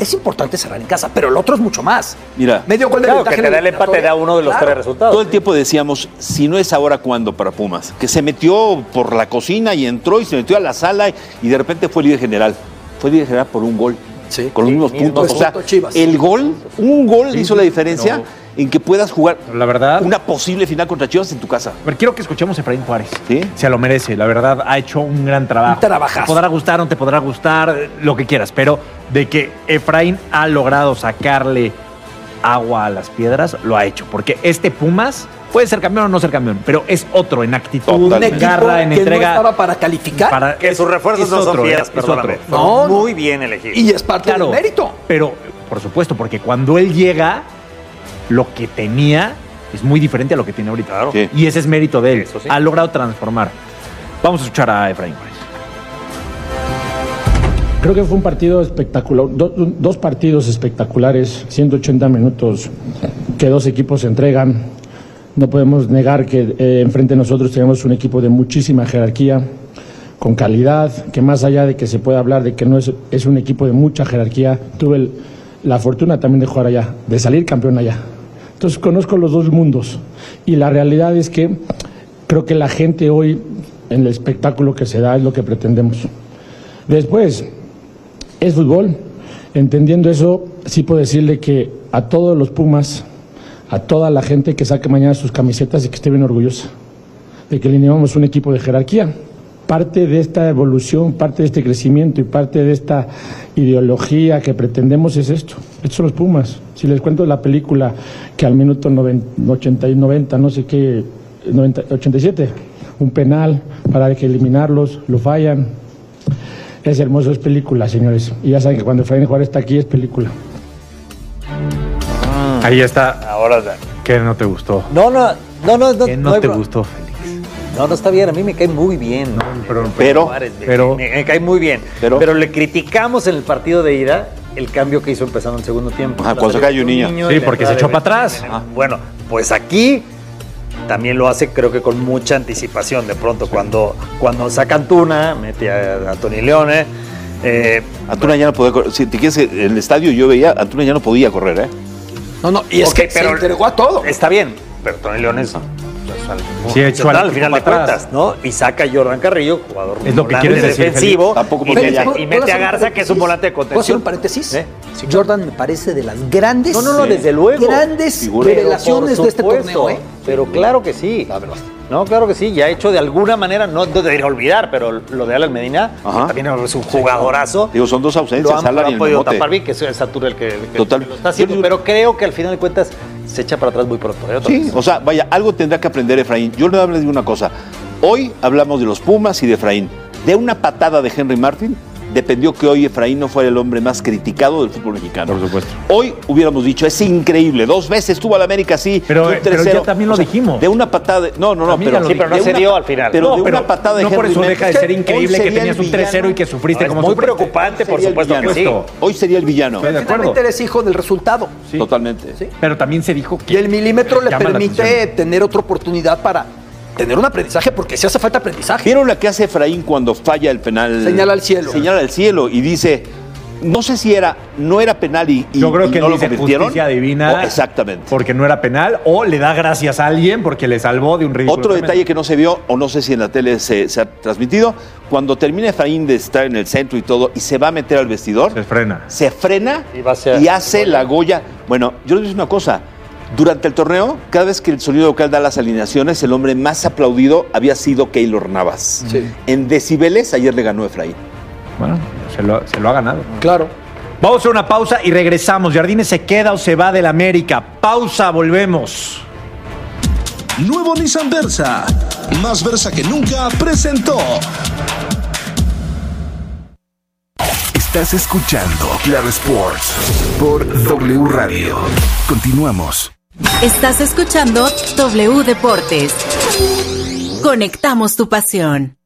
es importante cerrar en casa, pero el otro es mucho más. Mira, medio gol de claro, ventaja que te da el empate, da uno de los tres resultados. todo el tiempo decíamos, si no es ahora, ¿cuándo para Pumas? Que se metió por la cocina y entró y se metió a la sala y de repente fue líder general. Fue líder general por un gol. Sí. Con los mismos puntos. O sea, Chivas. el gol, un gol hizo la diferencia en que puedas jugar la verdad, una posible final contra Chivas en tu casa. Pero quiero que escuchemos a Efraín Juárez. ¿Sí? Se lo merece, la verdad, ha hecho un gran trabajo. Un trabajazo. Te podrá gustar, no te podrá gustar, lo que quieras, pero de que Efraín ha logrado sacarle agua a las piedras, lo ha hecho. Porque este Pumas puede ser campeón o no ser campeón, pero es otro en actitud, un en equipo garra, en que entrega. no estaba para calificar. Que sus refuerzos no son fieras, perdóname. No, muy bien elegidos. Y es parte del mérito. Pero, por supuesto, porque cuando él llega, lo que tenía es muy diferente a lo que tiene ahorita. Claro. Sí. Y ese es mérito de él. Eso sí. Ha logrado transformar. Vamos a escuchar a Efraín Juárez. Creo que fue un partido espectacular, dos partidos espectaculares, 180 minutos que dos equipos se entregan. No podemos negar que enfrente de nosotros tenemos un equipo de muchísima jerarquía, con calidad, que más allá de que se pueda hablar de que no es un equipo de mucha jerarquía, tuve la fortuna también de jugar allá, de salir campeón allá. Entonces conozco los dos mundos y la realidad es que creo que la gente hoy, en el espectáculo que se da, es lo que pretendemos. Después, es fútbol. Entendiendo eso, sí puedo decirle que a todos los Pumas, a toda la gente que saque mañana sus camisetas y que esté bien orgullosa de que alineamos un equipo de jerarquía. Parte de esta evolución, parte de este crecimiento y parte de esta ideología que pretendemos es esto. Estos son los Pumas. Si les cuento la película que al minuto 90, no sé qué, 87, un penal para que eliminarlos, lo fallan. Es hermoso, es película, señores. Y ya saben que cuando Efraín Juárez está aquí es película. Ahí está. Ahora, ¿Qué no te gustó? no. ¿Qué no te gustó, Félix? No, está bien, a mí me cae muy bien. Pero me cae muy bien. Pero le criticamos en el partido de ida el cambio que hizo empezando el segundo tiempo. Ajá, cuando se cae un niño. Sí, porque se echó para atrás. Bueno, pues aquí también lo hace, creo que con mucha anticipación. De pronto, cuando saca Antuna, mete a Tony Leone. Antuna ya no podía correr. Si te quieres, en el estadio yo veía, Antuna ya no podía correr, ¿eh? No, y es que se entregó a todo. Está bien, pero Tony Leone es Sí, ha hecho al final de para cuentas, ¿no? Y saca a Jordan Carrillo, jugador Es lo que quieres decir, defensivo, Tampoco y porque mete a Garza, que es un volante de ¿Puedo hacer contención. un paréntesis? Sí, Jordan me parece de las grandes, No, desde luego. grandes Figura. revelaciones Por de este supuesto, torneo, ¿eh? Pero claro que sí. La verdad. No, claro que sí, ya ha hecho de alguna manera, no debería olvidar, pero lo de Alan Medina, Ajá. también es un jugadorazo. Digo, son dos Lo ausencias, han Alan y el podido Memote. tapar bien, que es Arturo el que Total. lo está haciendo, pero creo que al final de cuentas se echa para atrás muy pronto. ¿Eh? Sí, o sea, vaya, algo tendrá que aprender Efraín. Yo le hablo de una cosa. Hoy hablamos de los Pumas y de Efraín. De una patada de Henry Martin dependió que hoy Efraín no fuera el hombre más criticado del fútbol mexicano. Por supuesto. Hoy hubiéramos dicho, es increíble, 2 veces tuvo al América así, Pero un 3-0. ya también lo dijimos. De una patada de... No, También ya lo pero no de se una- dio al final. Pero No, de pero una patada de no por Henry eso deja de Martin. ser increíble Hoy que sería tenías el un 3-0 y villano. que sufriste Es como muy sufriste. preocupante, por Sería el supuesto que sí. villano. Hoy sería el villano. Estoy de acuerdo. Finalmente eres hijo del resultado. Sí. Totalmente. Sí. Pero también se dijo que Y el milímetro le llama la permite atención. tener otra oportunidad para tener un aprendizaje, porque si hace falta aprendizaje. ¿Vieron la que hace Efraín cuando falla el penal? Señala al cielo. Señala al cielo y dice, no sé si no era penal y Yo creo y que no lo dice convirtieron. justicia divina. Exactamente. Porque no era penal. O le da gracias a alguien porque le salvó de un ridículo. Otro tremendo. detalle que no se vio, o no sé si en la tele se ha transmitido, cuando termina Efraín de estar en el centro y todo, y se va a meter al vestidor, Se frena. Y va a ser- y hace la Goya. Bueno, yo les digo una cosa. Durante el torneo, cada vez que el sonido local da las alineaciones, el hombre más aplaudido había sido Keylor Navas. Sí. En decibeles, ayer le ganó Efraín. Bueno, se lo ha ganado. Claro. Vamos a hacer una pausa y regresamos. ¿Jardines se queda o se va del América? Pausa, volvemos. Nuevo Nissan Versa, más Versa que nunca, presentó. Estás escuchando Claro Sports por W Radio. Continuamos. Estás escuchando W Deportes. Conectamos tu pasión.